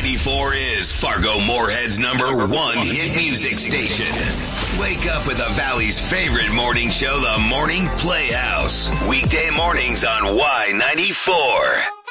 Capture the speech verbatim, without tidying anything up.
ninety-four is Fargo Moorhead's number one hit music station. Wake up with the Valley's favorite morning show, The Morning Playhouse. Weekday mornings on Y ninety-four.